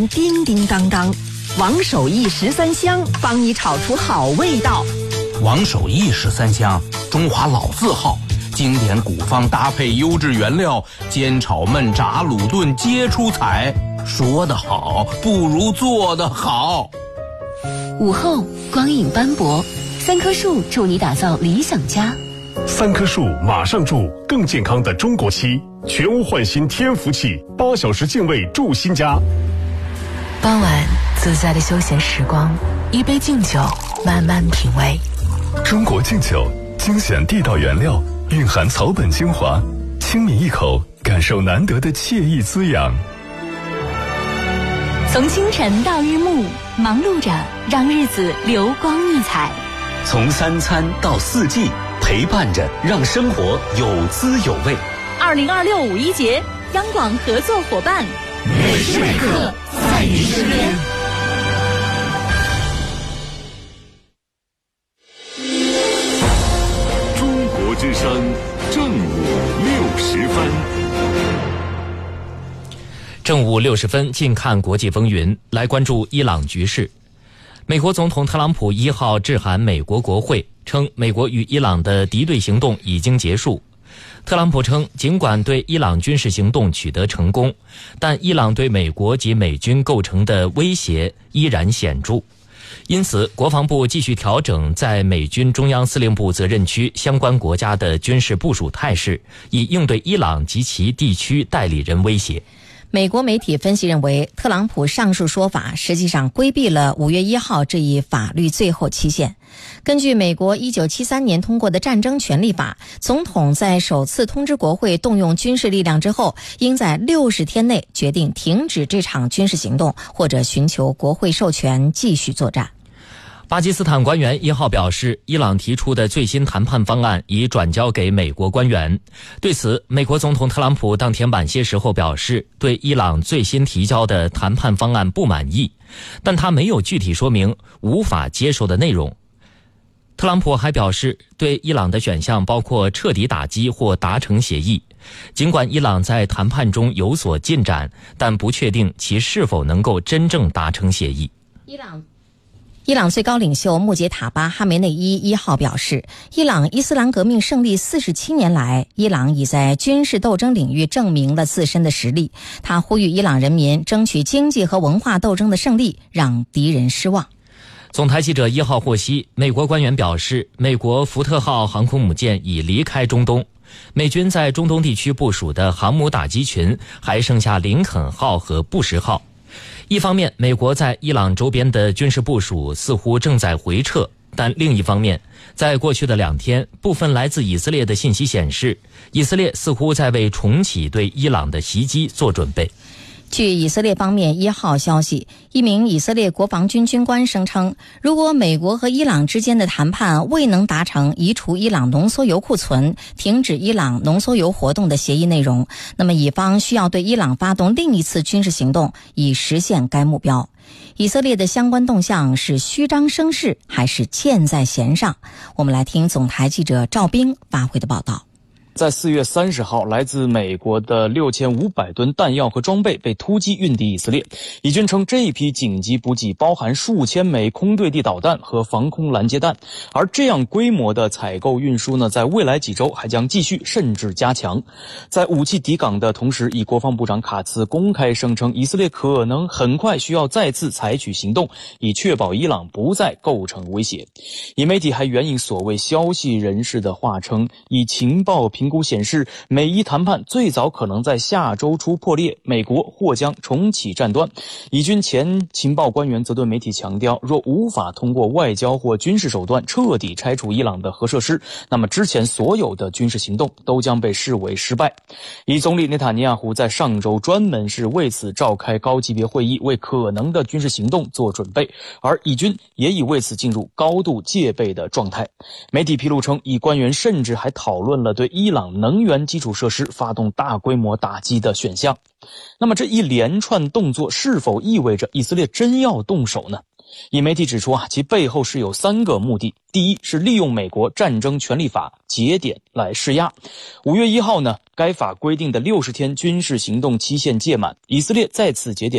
叮叮当当，王守义13香帮你炒出好味道。 王守义13香，中华老字号，经典古方搭配优质原料，煎炒焖炸卤炖皆出彩。说得好，不如做得好。 午后光影斑驳，3棵树助你打造理想家。 3棵树马上住更健康的中国漆，全屋焕新天福气，8小时净味住新家。 傍晚自在的休闲时光，一杯敬酒，慢慢品味。 中国敬酒，精选地道原料，蕴含草本精华，轻抿一口，感受难得的惬意滋养。 从清晨到日暮，忙碌着让日子流光溢彩； 从3餐到4季，陪伴着让生活有滋有味。 2026五一节，央广合作伙伴， 每时每刻在你身边。 中国之声正午60分。 正午60分，近看国际风云，来关注伊朗局势。美国总统特朗普1号致函美国国会，称美国与伊朗的敌对行动已经结束。特朗普称，尽管对伊朗军事行动取得成功，但伊朗对美国及美军构成的威胁依然显著。因此，国防部继续调整在美军中央司令部责任区相关国家的军事部署态势，以应对伊朗及其地区代理人威胁。 美国媒体分析认为，特朗普上述说法实际上规避了5月1号这一法律最后期限。根据美国1973年通过的战争权利法，总统在首次通知国会动用军事力量之后，应在60天内决定停止这场军事行动，或者寻求国会授权继续作战。 巴基斯坦官员1号表示，伊朗提出的最新谈判方案已转交给美国官员。对此，美国总统特朗普当天晚些时候表示，对伊朗最新提交的谈判方案不满意，但他没有具体说明无法接受的内容。特朗普还表示，对伊朗的选项包括彻底打击或达成协议。尽管伊朗在谈判中有所进展，但不确定其是否能够真正达成协议。 伊朗最高领袖穆杰塔巴·哈梅内伊1号表示，伊朗伊斯兰革命胜利47年来，伊朗已在军事斗争领域证明了自身的实力。他呼吁伊朗人民争取经济和文化斗争的胜利，让敌人失望。 总台记者1号获悉，美国官员表示，美国福特号航空母舰已离开中东，美军在中东地区部署的航母打击群还剩下林肯号和布什号。一方面，美国在伊朗周边的军事部署似乎正在回撤，但另一方面，在过去的2天，部分来自以色列的信息显示，以色列似乎在为重启对伊朗的袭击做准备。 据以色列方面1号消息，一名以色列国防军军官声称，如果美国和伊朗之间的谈判未能达成移除伊朗浓缩铀库存、停止伊朗浓缩铀活动的协议内容，那么以方需要对伊朗发动另一次军事行动，以实现该目标。以色列的相关动向是虚张声势，还是箭在弦上？我们来听总台记者赵冰发回的报道。 在4月30号，来自美国的6500吨弹药和装备被突击运抵以色列。以军称，这一批紧急补给包含数千枚空对地导弹和防空拦截弹，而这样规模的采购运输呢，在未来几周还将继续甚至加强。在武器抵港的同时，以国防部长卡茨公开声称，以色列可能很快需要再次采取行动，以确保伊朗不再构成威胁。以媒体还援引所谓消息人士的话称，以情报评估显示，美伊谈判最早可能在下周初破裂，美国或将重启战端。以军前情报官员则对媒体强调，若无法通过外交或军事手段彻底拆除伊朗的核设施，那么之前所有的军事行动都将被视为失败。以总理内塔尼亚胡在上周专门是为此召开高级别会议，为可能的军事行动做准备，而以军也已为此进入高度戒备的状态。媒体披露称，以官员甚至还讨论了对伊朗能源基础设施发动大规模打击的选项。那么这一连串动作是否意味着以色列真要动手呢？以媒体指出其背后是有3个目的。第一是利用美国战争权利法节点来施压。5月1号呢，该法规定的60天军事行动期限届满，以色列在此节点